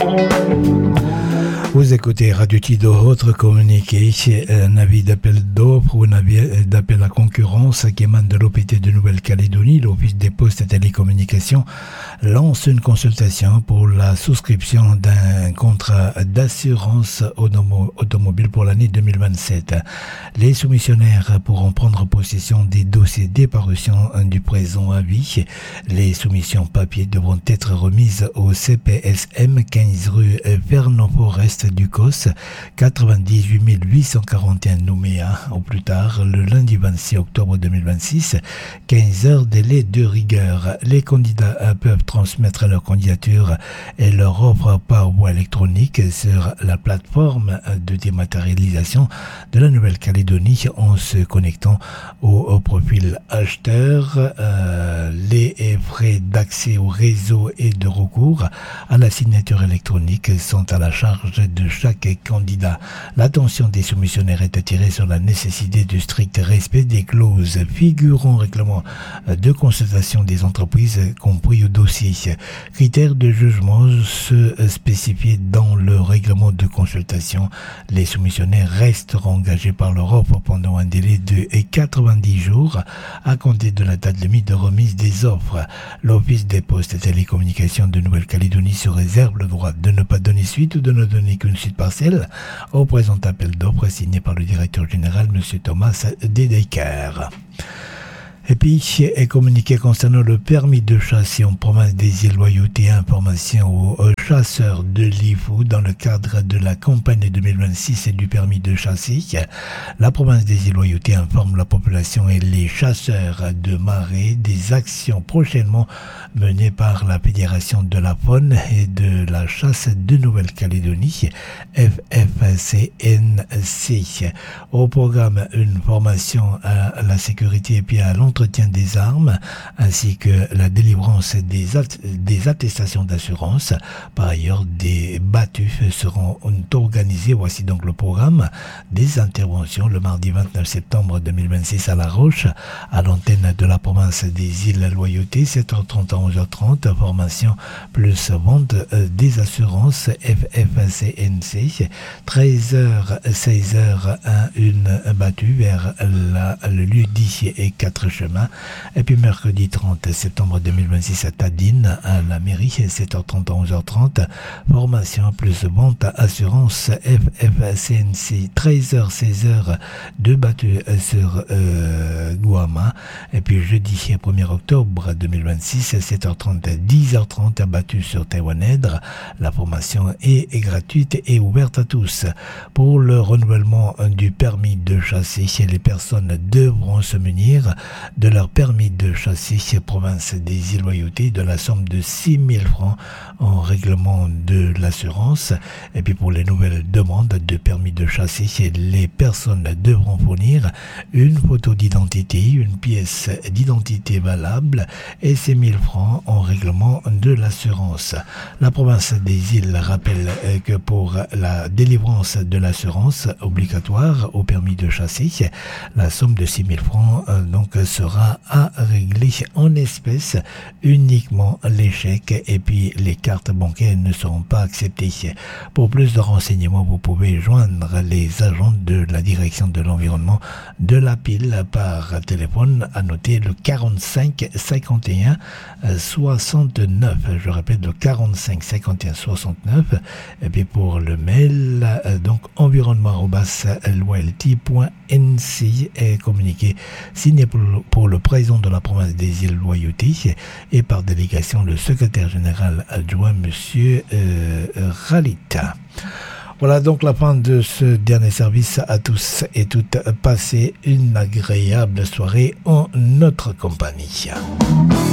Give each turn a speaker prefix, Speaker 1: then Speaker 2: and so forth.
Speaker 1: Vous écoutez Radio Tido, autre communiqué, un avis d'appel d'offres ou un avis d'appel à concurrence qui émane de l'OPT de Nouvelle-Calédonie. L'Office des postes et télécommunications lance une consultation pour la souscription d'un contrat d'assurance automobile pour l'année 2027. Les soumissionnaires pourront prendre possession des dossiers dès parution du présent avis. Les soumissions papier devront être remises au CPSM 15 rue Vernon-Forest du COS 98 841 Nouméa au plus tard le lundi 26 octobre 2026, 15 heures délai de rigueur. Les candidats peuvent transmettre leur candidature et leur offre par voie électronique sur la plateforme de dématérialisation de la Nouvelle-Calédonie en se connectant au profil acheteur. Les frais d'accès au réseau et de recours à la signature électronique sont à la charge de chaque candidat. L'attention des soumissionnaires est attirée sur la nécessité du strict respect des clauses figurant au règlement de consultation des entreprises compris au dossier. Critères de jugement se spécifiés dans le règlement de consultation. Les soumissionnaires resteront engagés par leur offre pendant un délai de 90 jours à compter de la date limite de remise des offres. L'Office des postes et télécommunications de Nouvelle-Calédonie se réserve le droit de ne pas donner suite ou de ne donner qu'une suite partielle au présent appel d'offres signé par le directeur général M. Thomas Dedeker. Et puis, est communiqué concernant le permis de chasser en province des îles Loyauté, information aux chasseurs de l'IFU dans le cadre de la campagne 2026 et du permis de chasser. La province des îles Loyauté informe la population et les chasseurs de marée des actions prochainement menées par la Fédération de la faune et de la chasse de Nouvelle-Calédonie, FFCNC. Au programme, une formation à la sécurité et puis à l'entretien des armes, ainsi que la délivrance des attestations d'assurance. Par ailleurs, des battues seront organisées. Voici donc le programme des interventions le mardi 29 septembre 2026 à La Roche, à l'antenne de la province des îles Loyauté, 7h30 à 11h30, formation plus vente des assurances FFCNC, 13h, 16h, une battue vers le lieu dit et 4 chemins. Et puis mercredi 30 septembre 2026 à Tadine, à la mairie, 7h30 à 11h30, formation plus vente assurance FFCNC, 13h, 16h, deux battues sur Guama. Et puis jeudi 1er octobre 2026, 7h30, 10h30, battues sur Taïwanèdre. La formation est gratuite et ouverte à tous. Pour le renouvellement du permis de chasser, les personnes devront se munir de leur permis de chasser province des îles Loyauté de la somme de 6 000 francs en règlement de l'assurance. Et puis pour les nouvelles demandes de permis de chasser, les personnes devront fournir une photo d'identité, une pièce d'identité valable et 6 000 francs en règlement de l'assurance. La province des îles rappelle que pour la délivrance de l'assurance obligatoire au permis de chasser, la somme de 6 000 francs donc sera à régler en espèces, uniquement les chèques et puis les cartes bancaires ne seront pas acceptées. Pour plus de renseignements, vous pouvez joindre les agents de la direction de l'environnement de la pile par téléphone à noter le 45 51 69. Je répète le 45 51 69. Et puis pour le mail, donc environnement@loyalty.nc est communiqué signé pour le président de la province des îles Loyauté et par délégation le secrétaire général adjoint monsieur Ralita. Voilà donc la fin de ce dernier service à tous et toutes. Passez une agréable soirée en notre compagnie.